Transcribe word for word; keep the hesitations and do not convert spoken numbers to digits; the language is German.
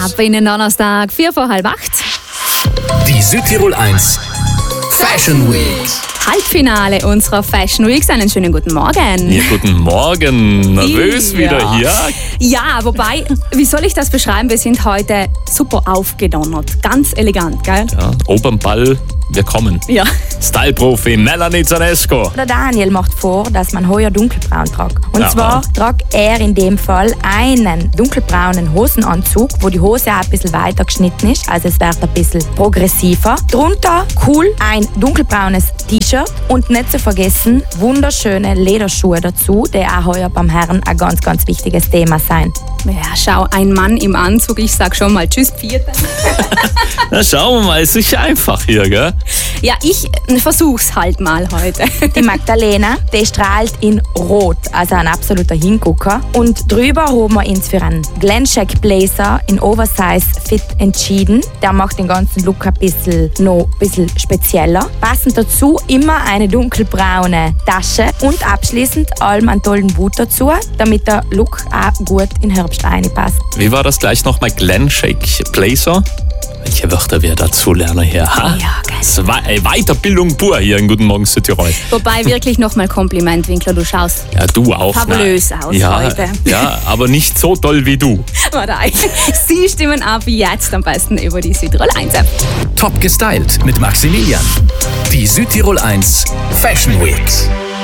Ab in den Donnerstag, vier vor halb acht. Die Südtirol eins Fashion Week. Halbfinale unserer Fashion Week. Einen schönen guten Morgen. Ja, guten Morgen. Nervös Ja. wieder hier. Ja, wobei, wie soll ich das beschreiben? Wir sind heute super aufgedonnert. Ganz elegant, gell? Ja, Opernball, wir kommen. Ja. Style-Profi Melanie Zanesco. Der Daniel macht vor, dass man heuer dunkelbraun tragt. Und Ja. zwar tragt er in dem Fall einen dunkelbraunen Hosenanzug, wo die Hose auch ein bisschen weiter geschnitten ist, also es wird ein bisschen progressiver. Drunter cool ein dunkelbraunes T-Shirt und nicht zu vergessen wunderschöne Lederschuhe dazu, die auch heuer beim Herren ein ganz, ganz wichtiges Thema sein. Ja, schau, ein Mann im Anzug. Ich sag schon mal Tschüss, Vierte. Na, schauen wir mal, es ist ja einfach hier, gell? Ja, ich versuch's halt mal heute. Die Magdalena, die strahlt in Rot, also ein absoluter Hingucker. Und drüber haben wir uns für einen Glencheck Blazer in Oversize Fit entschieden. Der macht den ganzen Look ein bisschen, noch ein bisschen spezieller. Passend dazu immer eine dunkelbraune Tasche und abschließend allem einen tollen Boot dazu, damit der Look auch gut in den Herbst reinpasst. Wie war das gleich nochmal? Glenshake Blazer? Welche Wörter wir dazu lernen hier? Ha? Ja, geil. Zwei, äh, Weiterbildung pur hier in Guten Morgen Südtirol. Wobei wirklich nochmal Kompliment, Winkler, du schaust Ja, du auch. fabulös na. aus ja, heute. Ja, aber nicht so toll wie du. Warte, Sie stimmen ab jetzt am besten über die Südtirol eins. Top gestylt mit Maximilian. Die Südtirol eins Fashion Week.